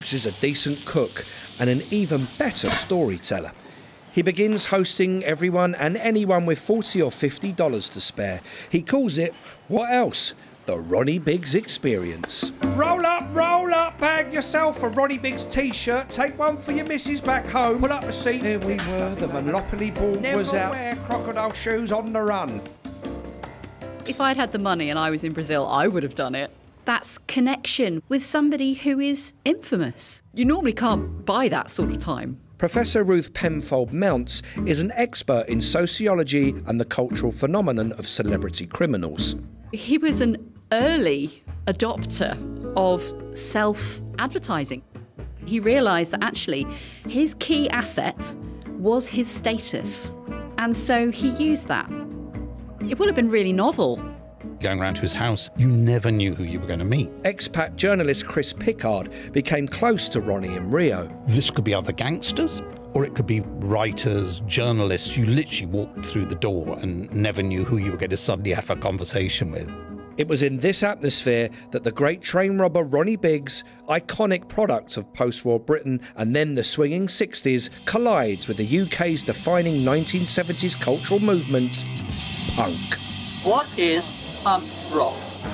Biggs is a decent cook and an even better storyteller. He begins hosting everyone and anyone with $40 or $50 to spare. He calls it, what else? The Ronnie Biggs Experience. Roll up, bag yourself a Ronnie Biggs t-shirt, take one for your missus back home, pull up a seat. Here we were, the Monopoly board was out. Never wear crocodile shoes on the run. If I'd had the money and I was in Brazil, I would have done it. That's connection with somebody who is infamous. You normally can't buy that sort of time. Professor Ruth Penfold Mounts is an expert in sociology and the cultural phenomenon of celebrity criminals. He was an early adopter of self-advertising. He realised that actually his key asset was his status. And so he used that. It would have been really novel. Going around to his house, you never knew who you were going to meet. Expat journalist Chris Pickard became close to Ronnie in Rio. This could be other gangsters, or it could be writers, journalists. You literally walked through the door and never knew who you were going to suddenly have a conversation with. It was in this atmosphere that the great train robber Ronnie Biggs, iconic product of post-war Britain and then the swinging 60s, collides with the UK's defining 1970s cultural movement, punk. What is punk rock?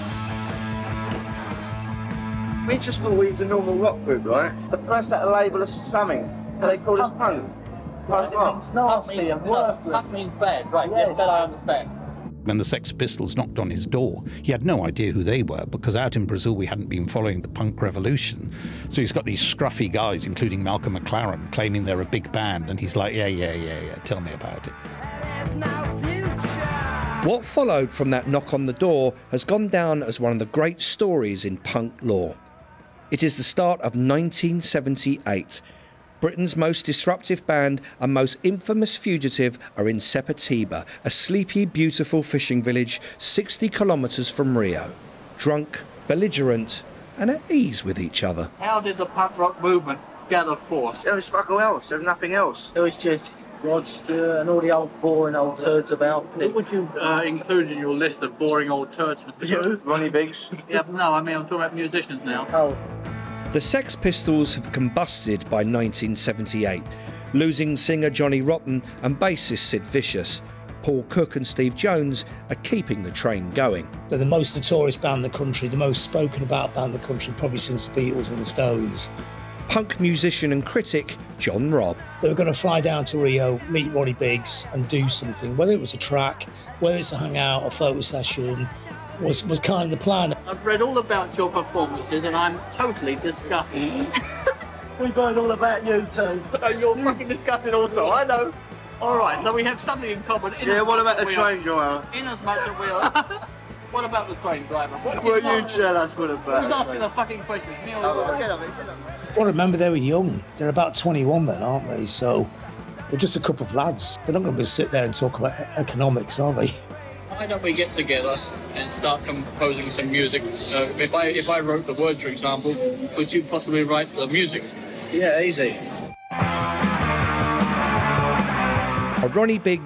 We just thought we was a normal rock group, right? The press had to label us something, and they called us punk. Punk rock. Nasty and worthless. Punk means bad, right? Yes, that I understand. When the Sex Pistols knocked on his door, he had no idea who they were, because out in Brazil we hadn't been following the punk revolution. So he's got these scruffy guys, including Malcolm McLaren, claiming they're a big band, and he's like, yeah, tell me about it. What followed from that knock on the door has gone down as one of the great stories in punk lore. It is the start of 1978. Britain's most disruptive band and most infamous fugitive are in Sepetiba, a sleepy, beautiful fishing village 60 kilometres from Rio. Drunk, belligerent and at ease with each other. How did the punk rock movement gather force? There was fuck all else, there was nothing else. It was just Roger and all the old boring old turds about. What would you include in your list of boring old turds? You? Ronnie Biggs? Yeah, but no, I mean, I'm talking about musicians now. Oh. The Sex Pistols have combusted by 1978, losing singer Johnny Rotten and bassist Sid Vicious. Paul Cook and Steve Jones are keeping the train going. They're the most notorious band in the country, the most spoken about band in the country, probably since the Beatles and the Stones. Punk musician and critic John Robb. They were going to fly down to Rio, meet Ronnie Biggs and do something, whether it was a track, whether it's a hangout, a photo session, was kind of the plan. I've read all about your performances and I'm totally disgusted. We've heard all about you too. You're fucking disgusted also, I know. Alright, so we have something in common. Yeah, what about the train driver? In as much as we are. What about the train driver? Well, you tell us what about. Who's asking the fucking question? Me or you? Get on it. You've got to remember they were young. They're about 21 then, aren't they? So they're just a couple of lads. They're not going to sit there and talk about economics, are they? Why don't we get together and start composing some music? If I wrote the words, for example, could you possibly write the music? Yeah, easy. A Ronnie Biggs